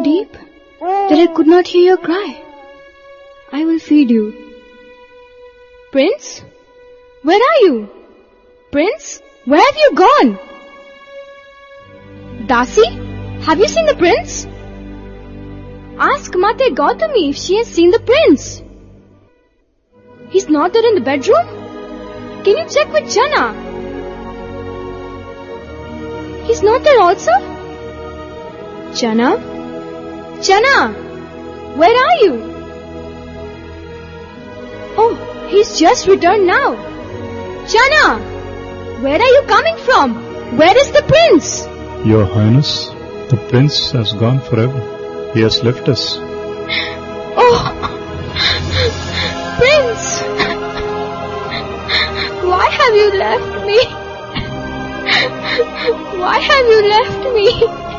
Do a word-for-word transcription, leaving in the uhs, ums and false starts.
so deep that I could not hear your cry. I will feed you. Prince? Where are you? Prince? Where have you gone? Dasi? Have you seen the prince? Ask Mate Gautami if she has seen the prince. He's not there in the bedroom? Can you check with Chana? He's not there also? Chana? Chana! Where are you? Oh, he's just returned now. Chana! Where are you coming from? Where is the prince? Your Highness, the prince has gone forever. He has left us. Oh! Prince! Why have you left me? Why have you left me?